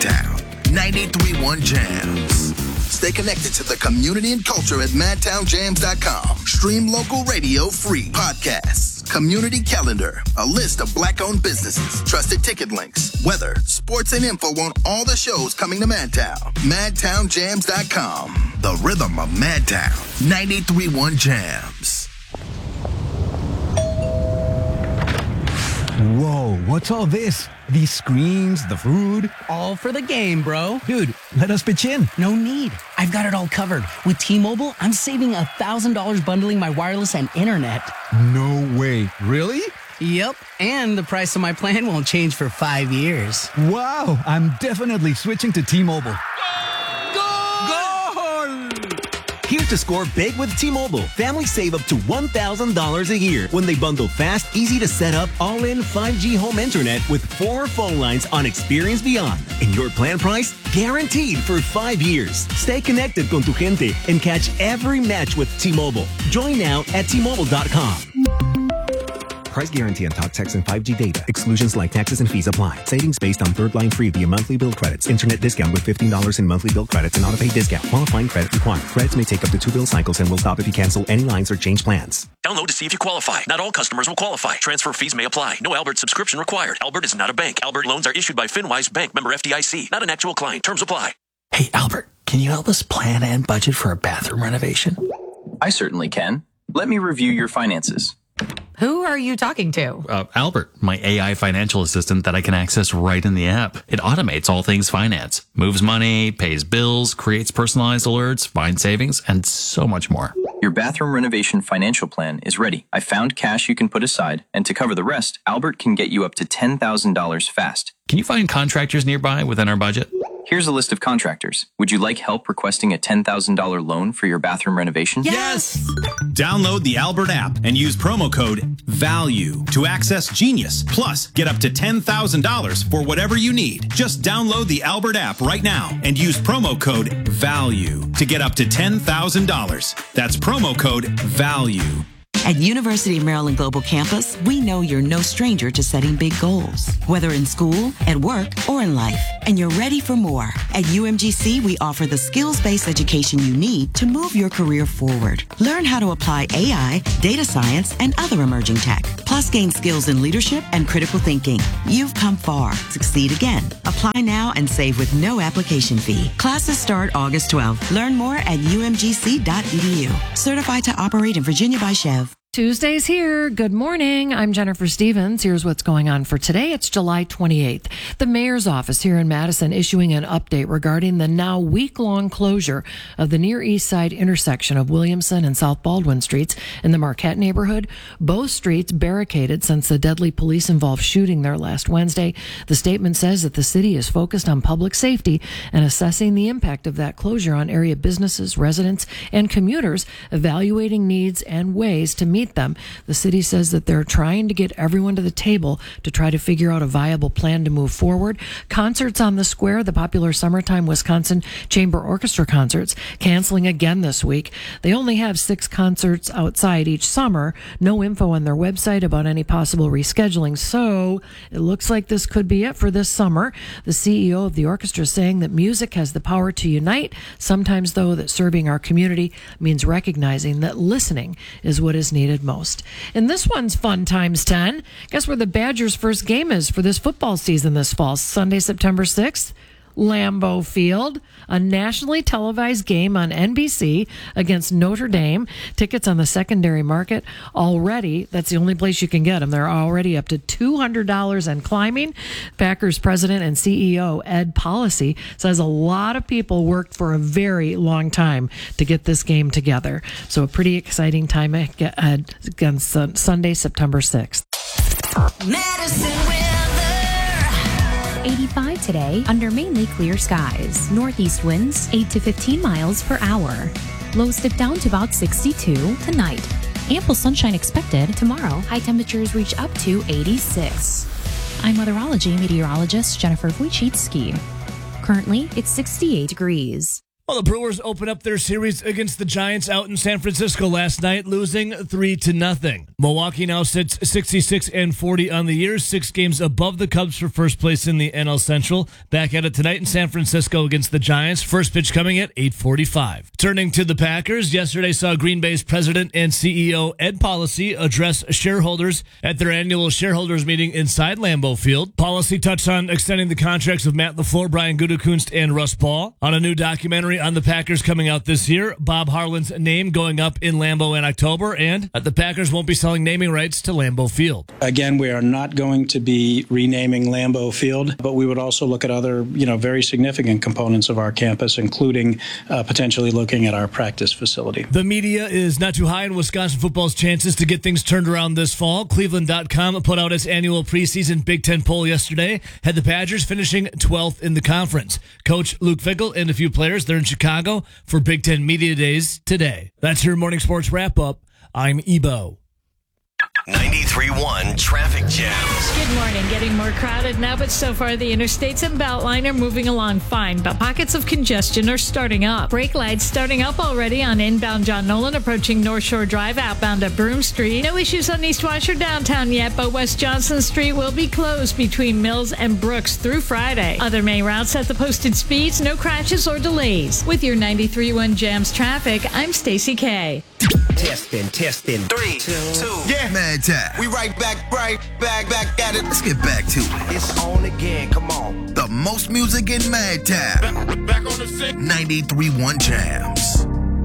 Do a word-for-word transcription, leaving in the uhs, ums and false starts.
Madtown ninety-three point one Jams. Stay connected to the community and culture at madtown jams dot com. Stream local radio free podcasts, community calendar, a list of black-owned businesses, trusted ticket links, weather, sports, and info on all the shows coming to Madtown. madtown jams dot com. The rhythm of Madtown ninety-three point one Jams. Whoa, what's all this? These screens, the food? All for the game, bro. Dude, let us pitch in. No need. I've got it all covered. With T-Mobile, I'm saving one thousand dollars bundling my wireless and internet. No way. Really? Yep, and the price of my plan won't change for five years. Wow, I'm definitely switching to T-Mobile. Here to score big with T-Mobile. Families save up to one thousand dollars a year when they bundle fast, easy to set up, all-in five G home internet with four phone lines on Experience Beyond. And your plan price? Guaranteed for five years. Stay connected con tu gente and catch every match with T-Mobile. Join now at T Mobile dot com. Price guarantee on talk, text, and five G data. Exclusions like taxes and fees apply. Savings based on third line free via monthly bill credits. Internet discount with fifteen dollars in monthly bill credits and auto-pay discount. Qualifying credit required. Credits may take up to two bill cycles and will stop if you cancel any lines or change plans. Download to see if you qualify. Not all customers will qualify. Transfer fees may apply. No Albert subscription required. Albert is not a bank. Albert loans are issued by FinWise Bank, member F D I C. Not an actual client. Terms apply. Hey, Albert, can you help us plan and budget for a bathroom renovation? I certainly can. Let me review your finances. Who are you talking to? Uh, Albert, my A I financial assistant that I can access right in the app. It automates all things finance, moves money, pays bills, creates personalized alerts, finds savings, and so much more. Your bathroom renovation financial plan is ready. I found cash you can put aside, and to cover the rest, Albert can get you up to ten thousand dollars fast. Can you find contractors nearby within our budget? Here's a list of contractors. Would you like help requesting a ten thousand dollars loan for your bathroom renovation? Yes! Download the Albert app and use promo code VALUE to access Genius. Plus, get up to ten thousand dollars for whatever you need. Just download the Albert app right now and use promo code VALUE to get up to ten thousand dollars. That's promo code VALUE. At University of Maryland Global Campus, we know you're no stranger to setting big goals, whether in school, at work, or in life, and you're ready for more. At U M G C, we offer the skills-based education you need to move your career forward. Learn how to apply A I, data science, and other emerging tech, plus gain skills in leadership and critical thinking. You've come far. Succeed again. Apply now and save with no application fee. Classes start August twelfth. Learn more at U M G C dot E D U. Certified to operate in Virginia by Chev. Tuesday's here. Good morning. I'm Jennifer Stevens. Here's what's going on for today. It's July twenty-eighth. The mayor's office here in Madison issuing an update regarding the now week-long closure of the Near East Side intersection of Williamson and South Baldwin Streets in the Marquette neighborhood. Both streets barricaded since the deadly police-involved shooting there last Wednesday. The statement says that the city is focused on public safety and assessing the impact of that closure on area businesses, residents, and commuters, evaluating needs and ways to meet them. The city says that they're trying to get everyone to the table to try to figure out a viable plan to move forward. Concerts on the square, the popular summertime Wisconsin Chamber Orchestra concerts, canceling again this week. They only have six concerts outside each summer. No info on their website about any possible rescheduling. So it looks like this could be it for this summer. The C E O of the orchestra saying that music has the power to unite. Sometimes, though, that serving our community means recognizing that listening is what is needed most. And this one's fun times ten. Guess where the Badgers' first game is for this football season this fall? Sunday, September sixth. Lambeau Field, a nationally televised game on N B C against Notre Dame. Tickets on the secondary market already, that's the only place you can get them. They're already up to two hundred dollars and climbing. Packers president and C E O Ed Policy says a lot of people worked for a very long time to get this game together. So a pretty exciting time against Sunday, September sixth. Madison eighty-five today under mainly clear skies. Northeast winds eight to fifteen miles per hour. Lows dip down to about sixty-two tonight. Ample sunshine expected tomorrow. High temperatures reach up to eighty-six. I'm weatherology meteorologist Jennifer Wojcicki. Currently, it's sixty-eight degrees. Well, the Brewers open up their series against the Giants out in San Francisco last night, losing three to nothing. Milwaukee now sits sixty-six and forty on the year, six games above the Cubs for first place in the N L Central. Back at it tonight in San Francisco against the Giants. First pitch coming at eight forty-five. Turning to the Packers, yesterday saw Green Bay's president and C E O Ed Policy address shareholders at their annual shareholders meeting inside Lambeau Field. Policy touched on extending the contracts of Matt LaFleur, Brian Gutekunst, and Russ Ball. On a new documentary on the Packers coming out this year, Bob Harlan's name going up in Lambeau in October, and the Packers won't be selling naming rights to Lambeau Field. Again, we are not going to be renaming Lambeau Field, but we would also look at other, you know, very significant components of our campus, including uh, potentially looking at our practice facility. The media is not too high in Wisconsin football's chances to get things turned around this fall. Cleveland dot com put out its annual preseason Big Ten poll yesterday, had the Badgers finishing twelfth in the conference. Coach Luke Fickell and a few players, they're in Chicago for Big Ten Media Days today. That's your morning sports wrap-up. I'm Ebo. ninety-three point one Traffic Jams. Good morning. Getting more crowded now, but so far the interstates and Beltline are moving along fine, but pockets of congestion are starting up. Brake lights starting up already on inbound John Nolan approaching North Shore Drive outbound at Broome Street. No issues on East Washer downtown yet, but West Johnson Street will be closed between Mills and Brooks through Friday. Other main routes at the posted speeds, no crashes or delays. With your ninety-three point one Jams traffic, I'm Stacey K. Testing, testing. Three, two, two. Yeah, Mad Time. We right back, right back, back at it. Let's get back to it. It's on again, come on. The most music in Mad Time. Back, back on the scene. ninety-three point one Jams.